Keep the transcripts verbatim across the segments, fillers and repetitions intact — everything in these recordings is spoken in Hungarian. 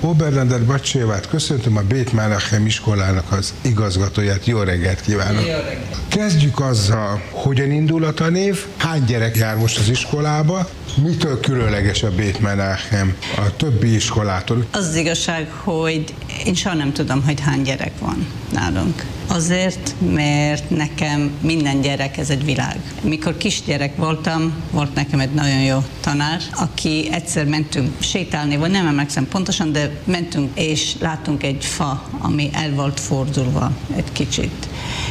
Oberlander Bacsévát köszöntöm, a Bét Menachem iskolának az igazgatóját. Jó reggelt kívánok! Jó reggelt! Kezdjük azzal, hogyan indul a tanév, hány gyerek jár most az iskolába, mitől különleges a Bét Menachem a többi iskolától? Az, az igazság, hogy én soha nem tudom, hogy hány gyerek van nálunk. Azért, mert nekem minden gyerek ez egy világ. Mikor kisgyerek voltam, volt nekem egy nagyon jó tanár, aki egyszer mentünk sétálni, vagy nem emlékszem pontosan, de mentünk és láttunk egy fa, ami el volt fordulva egy kicsit.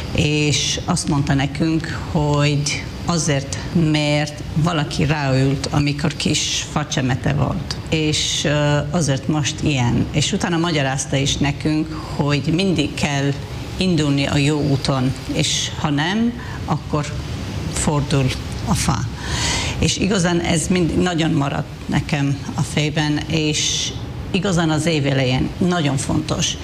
És azt mondta nekünk, hogy azért, mert valaki ráült, amikor kis facsemete volt. És azért most ilyen. És utána magyarázta is nekünk, hogy mindig kell indulni a jó úton, és ha nem, akkor fordul a fa. És igazán ez mind nagyon maradt nekem a fejben, és igazán az év elején nagyon fontos.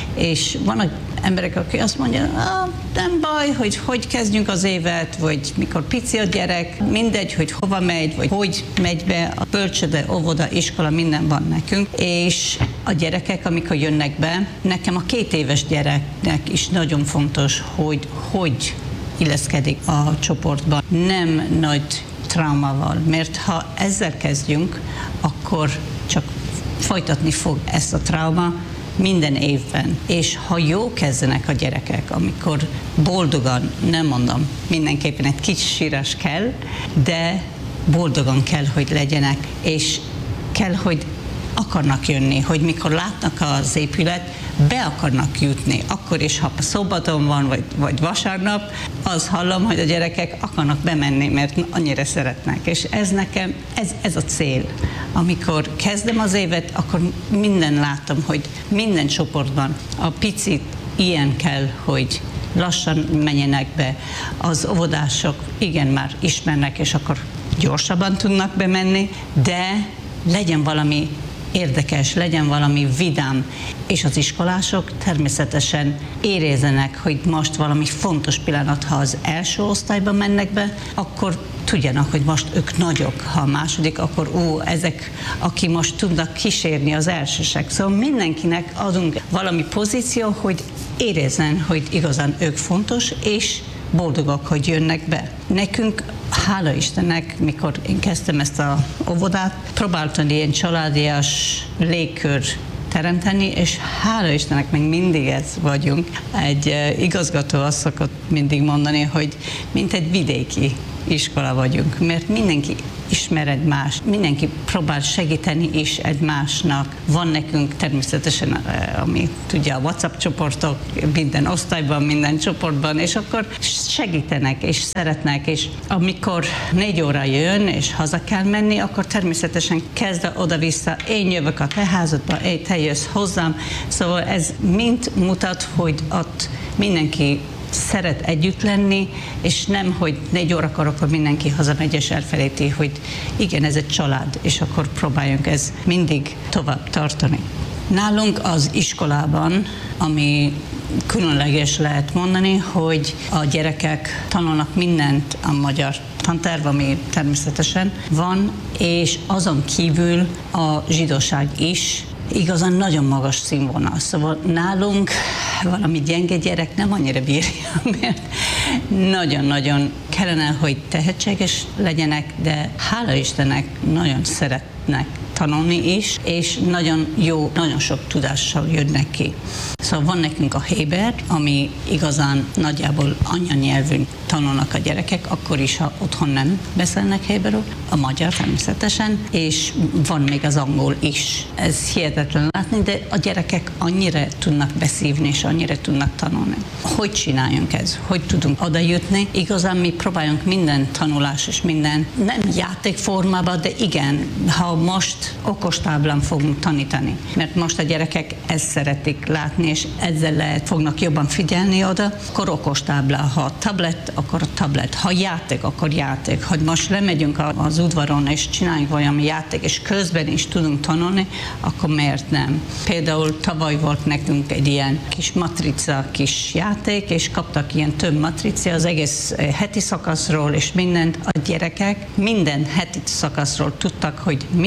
És vannak emberek, akik azt mondják, ah, nem baj, hogy hogy kezdjünk az évet, vagy mikor pici a gyerek, mindegy, hogy hova megy, vagy hogy megy be, a bölcsőde, óvoda, iskola, minden van nekünk. És a gyerekek, amikor jönnek be, nekem a két éves gyereknek is nagyon fontos, hogy hogy illeszkedik a csoportban. Nem nagy traumával, mert ha ezzel kezdjünk, akkor csak folytatni fog ezt a trauma minden évben. És ha jó kezdenek a gyerekek, amikor boldogan, nem mondom, mindenképpen egy kicsi sírás kell, de boldogan kell, hogy legyenek, és kell, hogy akarnak jönni, hogy mikor látnak az épület, be akarnak jutni. Akkor is, ha szombaton van, vagy, vagy vasárnap, az hallom, hogy a gyerekek akarnak bemenni, mert annyira szeretnek. És ez nekem, ez, ez a cél. Amikor kezdem az évet, akkor minden látom, hogy minden csoportban a picit ilyen kell, hogy lassan menjenek be. Az óvodások igen már ismernek, és akkor gyorsabban tudnak bemenni, de legyen valami érdekes, legyen valami vidám, és az iskolások természetesen érezzenek, hogy most valami fontos pillanat, ha az első osztályba mennek be, akkor tudjanak, hogy most ők nagyok, ha a második, akkor ó, ezek, aki most tudnak kísérni az elsősek. Szóval mindenkinek adunk valami pozíció, hogy érezzen, hogy igazán ők fontos, és boldogak, hogy jönnek be. Nekünk, hála Istennek, mikor én kezdtem ezt a óvodát, próbáltam ilyen családias légkör teremteni, és hála Istennek még mindig ez vagyunk. Egy uh, igazgató azt szokott mindig mondani, hogy mint egy vidéki iskola vagyunk, mert mindenki ismer egymást, mindenki próbál segíteni is egymásnak. Van nekünk természetesen, ami tudja, a WhatsApp csoportok, minden osztályban, minden csoportban, és akkor segítenek, és szeretnek, és amikor négy óra jön, és haza kell menni, akkor természetesen kezd oda-vissza, én jövök a te házadba, én te jössz hozzám, szóval ez mind mutat, hogy ott mindenki szeret együtt lenni, és nem, hogy négy órakor, akkor mindenki hazamegy és elfelejti, hogy igen, ez egy család, és akkor próbáljunk ez mindig tovább tartani. Nálunk az iskolában, ami különleges lehet mondani, hogy a gyerekek tanulnak mindent a magyar tanterv, ami természetesen van, és azon kívül a zsidóság is igazán nagyon magas színvonal. Szóval nálunk valami gyenge gyerek nem annyira bírja, mert nagyon-nagyon kellene, hogy tehetséges legyenek, de hála Istennek nagyon szeretnek tanulni is, és nagyon jó, nagyon sok tudással jönnek ki. Szóval van nekünk a Héber, ami igazán nagyjából anyanyelvűn tanulnak a gyerekek, akkor is, ha otthon nem beszélnek héberül, a magyar természetesen, és van még az angol is. Ez hihetetlen látni, de a gyerekek annyira tudnak beszívni, és annyira tudnak tanulni. Hogy csináljunk ez? Hogy tudunk oda jutni? Igazán mi próbáljunk minden tanulás és minden, nem játékformában, de igen, ha most okostáblán fogunk tanítani, mert most a gyerekek ezt szeretik látni, és ezzel lehet, fognak jobban figyelni oda, akkor okostábla. Ha tablet, akkor a tablet. Ha játék, akkor játék. Ha most lemegyünk az udvaron, és csináljunk valami játék, és közben is tudunk tanulni, akkor miért nem? Például tavaly volt nekünk egy ilyen kis matrica, kis játék, és kaptak ilyen több matrica az egész heti szakaszról, és mindent. A gyerekek minden heti szakaszról tudtak, hogy mi van benne,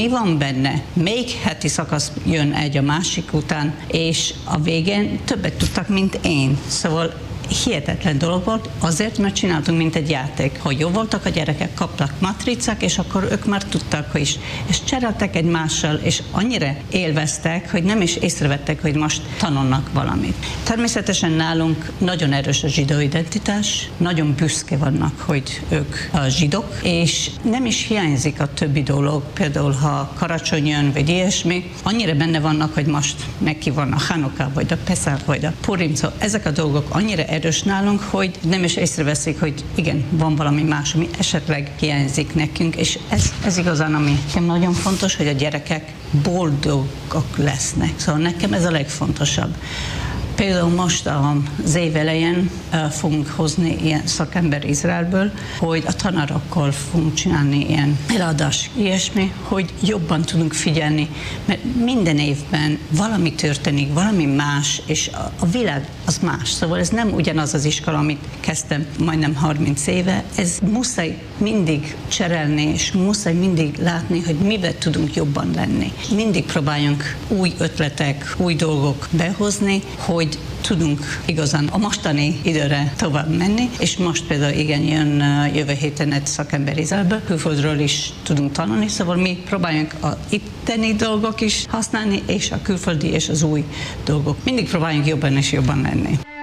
benne. Még heti szakasz jön egy a másik után, és a végén többet tudtak, mint én. Szóval hihetetlen dolog volt, azért, mert csináltunk, mint egy játék. Ha jó voltak a gyerekek, kaptak matricák, és akkor ők már tudtak is. És cseréltek egymással, és annyira élveztek, hogy nem is észrevettek, hogy most tanulnak valamit. Természetesen nálunk nagyon erős a zsidó identitás, nagyon büszke vannak, hogy ők a zsidók, és nem is hiányzik a többi dolog, például ha karácsony jön, vagy ilyesmi, annyira benne vannak, hogy most neki van a Hanukkah, vagy a Pesach, vagy a Purim, szóval ezek a dolgok annyira erős nálunk, hogy nem is észreveszik, hogy igen, van valami más, ami esetleg hiányzik nekünk, és ez, ez igazán, ami nekem nagyon fontos, hogy a gyerekek boldogok lesznek. Szóval nekem ez a legfontosabb. Például most az év elején fogunk hozni ilyen szakember Izraelből, hogy a tanárokkal fogunk csinálni ilyen eladás, ilyesmi, hogy jobban tudunk figyelni, mert minden évben valami történik, valami más, és a világ az más. Szóval ez nem ugyanaz az iskola, amit kezdtem majdnem harminc éve, ez muszáj mindig cserélni, és muszáj mindig látni, hogy miben tudunk jobban lenni. Mindig próbáljunk új ötletek, új dolgok behozni, hogy tudunk igazán a mostani időre tovább menni, és most például igen, jön jövő héten egy szakember Izraelből, külföldről is tudunk tanulni, szóval mi próbáljunk a itteni dolgok is használni, és a külföldi és az új dolgok. Mindig próbáljunk jobban és jobban lenni.